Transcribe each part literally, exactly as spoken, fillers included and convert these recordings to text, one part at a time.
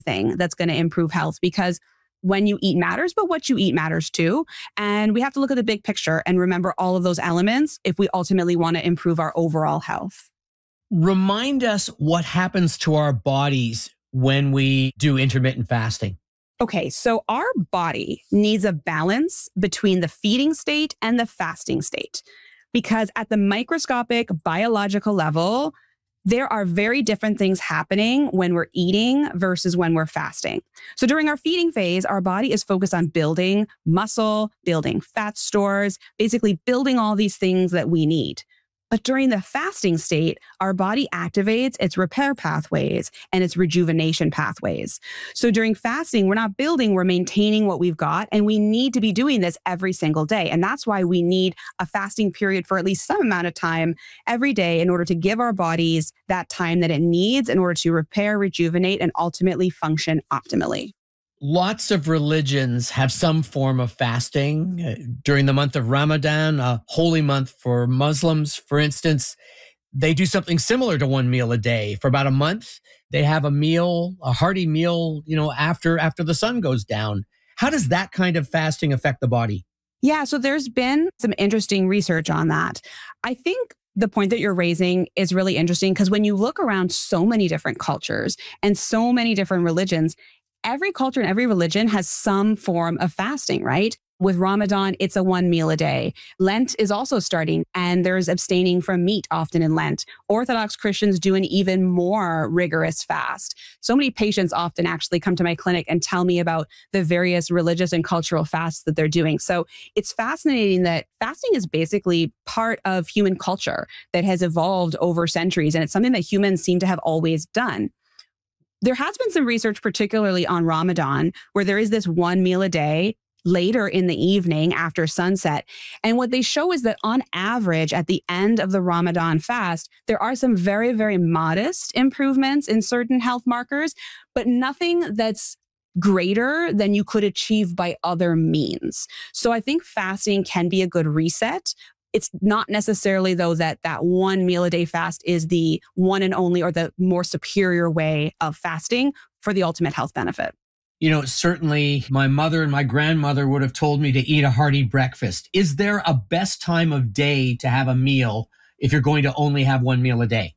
thing that's going to improve health, because when you eat matters, but what you eat matters too. And we have to look at the big picture and remember all of those elements if we ultimately want to improve our overall health. Remind us what happens to our bodies when we do intermittent fasting. Okay, so our body needs a balance between the feeding state and the fasting state, because at the microscopic biological level, there are very different things happening when we're eating versus when we're fasting. So during our feeding phase, our body is focused on building muscle, building fat stores, basically building all these things that we need. But during the fasting state, our body activates its repair pathways and its rejuvenation pathways. So during fasting, we're not building, we're maintaining what we've got. And we need to be doing this every single day. And that's why we need a fasting period for at least some amount of time every day in order to give our bodies that time that it needs in order to repair, rejuvenate, and ultimately function optimally. Lots of religions have some form of fasting. Uh, during the month of Ramadan, a holy month for Muslims, for instance, they do something similar to one meal a day. For about a month, they have a meal, a hearty meal, you know, after after the sun goes down. How does that kind of fasting affect the body? Yeah, so there's been some interesting research on that. I think the point that you're raising is really interesting because when you look around so many different cultures and so many different religions, every culture and every religion has some form of fasting, right? With Ramadan, it's a one meal a day. Lent is also starting, and there's abstaining from meat often in Lent. Orthodox Christians do an even more rigorous fast. So many patients often actually come to my clinic and tell me about the various religious and cultural fasts that they're doing. So it's fascinating that fasting is basically part of human culture that has evolved over centuries, and it's something that humans seem to have always done. There has been some research, particularly on Ramadan, where there is this one meal a day later in the evening after sunset. And what they show is that on average, at the end of the Ramadan fast, there are some very, very modest improvements in certain health markers, but nothing that's greater than you could achieve by other means. So I think fasting can be a good reset. It's not necessarily, though, that that one meal a day fast is the one and only or the more superior way of fasting for the ultimate health benefit. You know, certainly my mother and my grandmother would have told me to eat a hearty breakfast. Is there a best time of day to have a meal if you're going to only have one meal a day?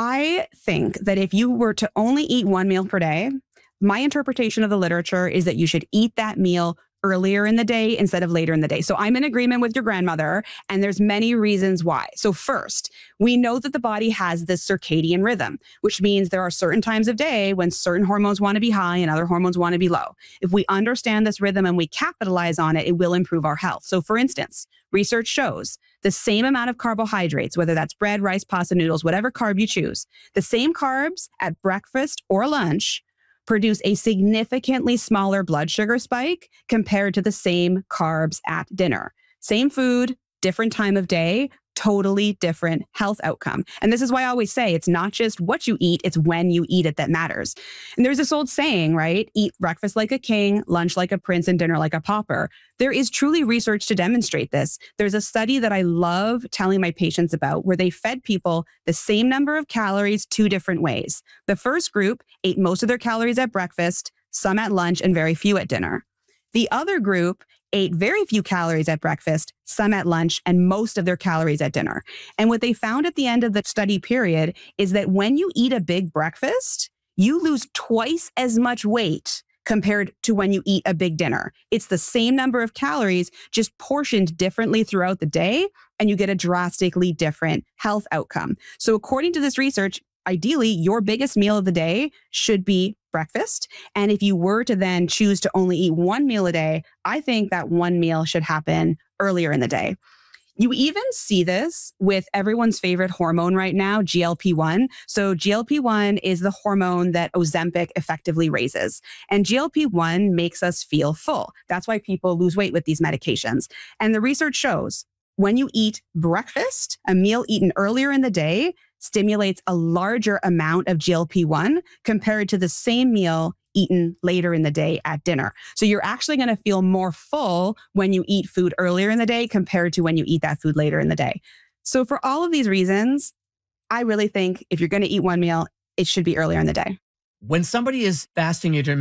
I think that if you were to only eat one meal per day, my interpretation of the literature is that you should eat that meal earlier in the day instead of later in the day. So I'm in agreement with your grandmother, and there's many reasons why. So first, we know that the body has this circadian rhythm, which means there are certain times of day when certain hormones want to be high and other hormones want to be low. If we understand this rhythm and we capitalize on it, it will improve our health. So for instance, research shows the same amount of carbohydrates, whether that's bread, rice, pasta, noodles, whatever carb you choose, the same carbs at breakfast or lunch produce a significantly smaller blood sugar spike compared to the same carbs at dinner. Same food, different time of day, totally different health outcome. And this is why I always say it's not just what you eat, it's when you eat it that matters. And there's this old saying, right? Eat breakfast like a king, lunch like a prince, and dinner like a pauper. There is truly research to demonstrate this. There's a study that I love telling my patients about where they fed people the same number of calories two different ways. The first group ate most of their calories at breakfast, some at lunch, and very few at dinner. The other group ate very few calories at breakfast, some at lunch, and most of their calories at dinner. And what they found at the end of the study period is that when you eat a big breakfast, you lose twice as much weight compared to when you eat a big dinner. It's the same number of calories, just portioned differently throughout the day, and you get a drastically different health outcome. So according to this research, ideally, your biggest meal of the day should be breakfast. And if you were to then choose to only eat one meal a day, I think that one meal should happen earlier in the day. You even see this with everyone's favorite hormone right now, G L P one. So G L P one is the hormone that Ozempic effectively raises. And G L P one makes us feel full. That's why people lose weight with these medications. And the research shows when you eat breakfast, a meal eaten earlier in the day stimulates a larger amount of G L P one compared to the same meal eaten later in the day at dinner. So you're actually going to feel more full when you eat food earlier in the day compared to when you eat that food later in the day. So for all of these reasons, I really think if you're going to eat one meal, it should be earlier in the day. When somebody is fasting intermittently,